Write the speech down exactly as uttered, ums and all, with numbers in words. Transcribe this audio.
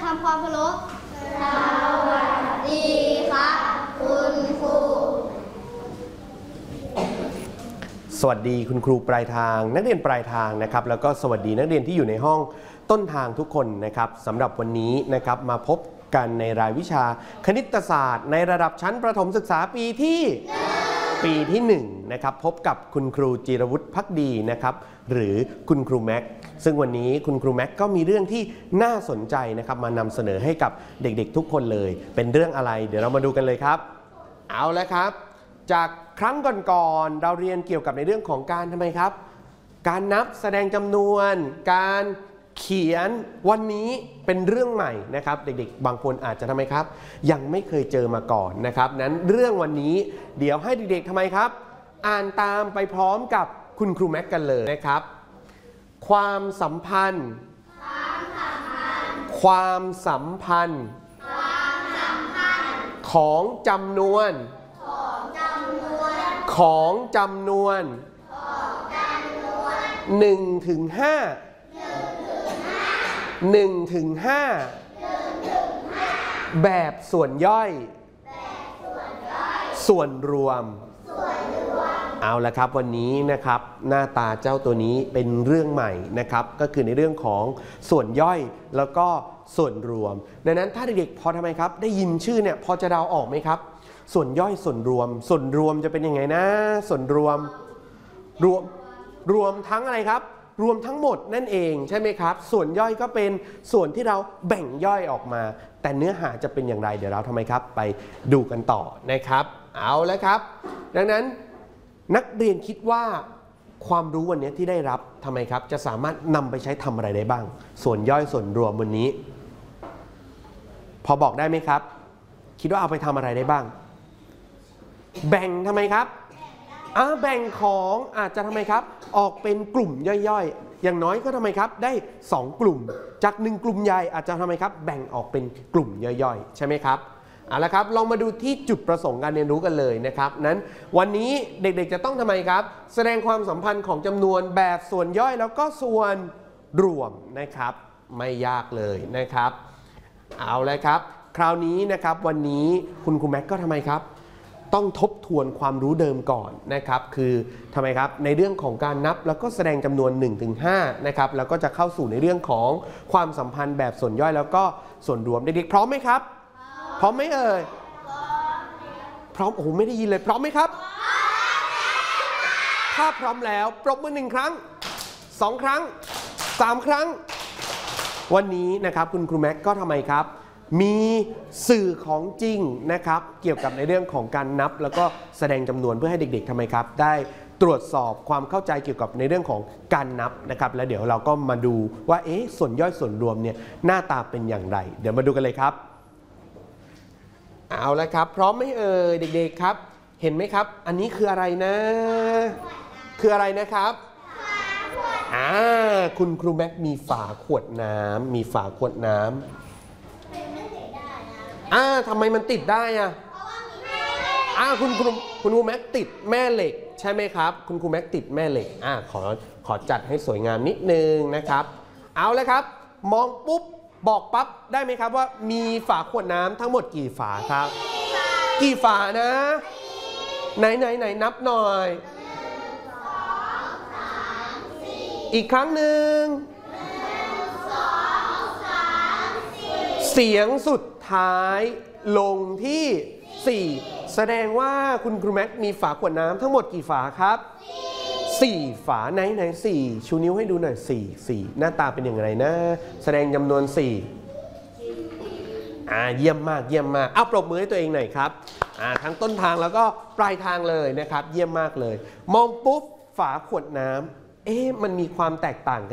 ทำความเคารพสวัสดีครับคุณครูสวัสดีคุณครูปลายทางนักเรียนปลายทางนะครับแล้วก็สวัสดีนักเรียนที่อยู่ในห้องต้นทางทุกคนนะครับสำหรับวันนี้นะครับมาพบกันในรายวิชาคณิตศาสตร์ในระดับชั้นประถมศึกษาปีที่ปีที่หนึ่งนะครับพบกับคุณครูจิรวุฒิภักดีนะครับหรือคุณครูแม็กซึ่งวันนี้คุณครูแม็กก็มีเรื่องที่น่าสนใจนะครับมานำเสนอให้กับเด็กๆทุกคนเลยเป็นเรื่องอะไรเดี๋ยวเรามาดูกันเลยครับเอาละครับจากครั้งก่อนๆเราเรียนเกี่ยวกับในเรื่องของการทำไมครับการนับแสดงจำนวนการเขียนวันนี้เป็นเรื่องใหม่นะครับเด็กๆบางคนอาจจะทำไมครับยังไม่เคยเจอมาก่อนนะครับนั้นเรื่องวันนี้เดี๋ยวให้เด็กๆทำไมครับอ่านตามไปพร้อมกับคุณครูแม็กกันเลยนะครับความสัมพันธ์ความสัมพันธ์ของจำนวนของจำนวนหนึ่งถึงห้าหนึ่งถึงห้าแบบส่วนย่อยส่วนรวมเอาละครับวันนี้นะครับหน้าตาเจ้าตัวนี้เป็นเรื่องใหม่นะครับก็คือในเรื่องของส่วนย่อยแล้วก็ส่วนรวมดังนั้นถ้าเด็กๆพอทำไมครับได้ยินชื่อเนี่ยพอจะเดาออกไหมครับส่วนย่อยส่วนรวมส่วนรวมจะเป็นยังไงนะส่วนรวมรวมรวมทั้งอะไรครับรวมทั้งหมดนั่นเองใช่ไหมครับส่วนย่อยก็เป็นส่วนที่เราแบ่งย่อยออกมาแต่เนื้อหาจะเป็นอย่างไรเดี๋ยวเราทำไมครับไปดูกันต่อนะครับเอาแล้วครับดังนั้นนักเรียนคิดว่าความรู้วันนี้ที่ได้รับทำไมครับจะสามารถนำไปใช้ทำอะไรได้บ้างส่วนย่อยส่วนรวมวันนี้พอบอกได้ไหมครับคิดว่าเอาไปทำอะไรได้บ้างแบ่งทำไมครับอ่าแบ่งของอาจจะทำไมครับออกเป็นกลุ่มย่อยๆอย่างน้อยก็ทำไมครับได้สองกลุ่มจากหนึ่งกลุ่มใหญ่อาจจะทำไมครับแบ่งออกเป็นกลุ่มย่อยๆใช่ไหมครับเอาละครับลองมาดูที่จุดประสงค์การเรียนรู้กันเลยนะครับนั้นวันนี้เด็กๆจะต้องทำไมครับแสดงความสัมพันธ์ของจำนวนแบบส่วนย่อยแล้วก็ส่วนรวมนะครับไม่ยากเลยนะครับเอาละครับคราวนี้นะครับวันนี้คุณครูแม็กก็ทำไมครับต้องทบทวนความรู้เดิมก่อนนะครับคือทำไมครับในเรื่องของการนับแล้วก็แสดงจำนวน หนึ่งถึงห้า นะครับแล้วก็จะเข้าสู่ในเรื่องของความสัมพันธ์แบบส่วนย่อยแล้วก็ส่วนรวมเด็กๆพร้อมไหมครับพร้อมไหมเอ่ยพร้อมโอ้โหไม่ได้ยินเลยพร้อมไหมครับถ้าพร้อมแล้วปรบมือหนึ่งครั้งสองครั้งสามครั้งวันนี้นะครับคุณครูแม็กก็ทำไมครับมีสื่อของจริงนะครับเกี่ยวกับในเรื่องของการนับแล้วก็แสดงจำนวนเพื่อให้เด็กๆทำไมครับได้ตรวจสอบความเข้าใจเกี่ยวกับในเรื่องของการนับนะครับแล้วเดี๋ยวเราก็มาดูว่าเอ๊ะส่วนย่อยส่วนรวมเนี่ยหน้าตาเป็นอย่างไรเดี๋ยวมาดูกันเลยครับเอาละครับพร้อมไหมเอ่ยเด็กๆครับเห็นไหมครับอันนี้คืออะไรนะคืออะไรนะครับอ่าคุณครูแม็กมีฝาขวดน้ำมีฝาขวดน้ำอ่าทำไมมันติดได้อ่ะอ่าคุณครูคุณครูแม็กติดแม่เหล็กใช่ไหมครับคุณครูแม็กติดแม่เหล็กอ่าขอขอจัดให้สวยงามนิดนึงนะครับเอาเลยครับมองปุ๊บบอกปั๊บได้ไหมครับว่ามีฝาขวดน้ำทั้งหมดกี่ฝาครับกี่ฝานะไหนไหนไหนนับหน่อยอีกครั้งหนึ่งเสียงสุดท้ายลงที่สี่แสดงว่าคุณครูแม็กมีฝาขวดน้ำทั้งหมดกี่ฝาครับสี่ฝาไหนไหนสี่ชูนิ้วให้ดูหน่อยสี่สี่หน้าตาเป็นอย่างไรนะแสดงจำนวนสี่อ่าเยี่ยมมากเยี่ยมมากเอาปรบมือให้ตัวเองหน่อยครับอ่าทั้งต้นทางแล้วก็ปลายทางเลยนะครับเยี่ยมมากเลยมองปุ๊บฝาขวดน้ำเอ๊ะมันมีความแตกต่างกัน